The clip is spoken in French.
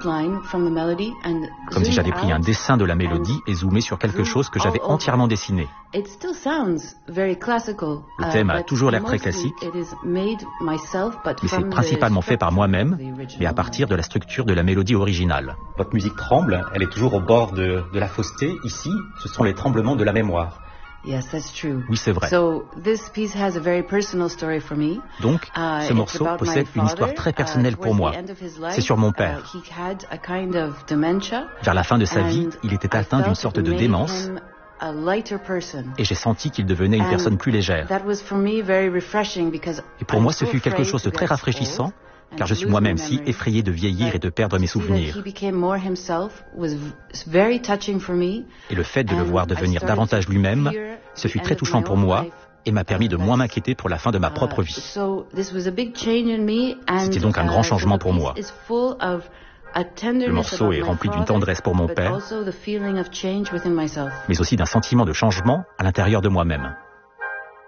Comme si j'avais pris un dessin de la mélodie et zoomé sur quelque chose que j'avais entièrement dessiné. Le thème a toujours l'air très classique, mais c'est principalement fait par moi-même, mais à partir de la structure de la mélodie originale. Votre musique tremble, elle est toujours au bord de la fausseté. Ici, ce sont les tremblements de la mémoire. Oui, c'est vrai. Donc, ce morceau possède une histoire très personnelle pour moi. C'est sur mon père. Vers la fin de sa vie, il était atteint d'une sorte de démence et j'ai senti qu'il devenait une personne plus légère. Et pour moi, ce fut quelque chose de très rafraîchissant, car je suis moi-même si effrayé de vieillir et de perdre mes souvenirs. Et le fait de le voir devenir davantage lui-même, ce fut très touchant pour moi et m'a permis de moins m'inquiéter pour la fin de ma propre vie. C'était donc un grand changement pour moi. Le morceau est rempli d'une tendresse pour mon père, mais aussi d'un sentiment de changement à l'intérieur de moi-même.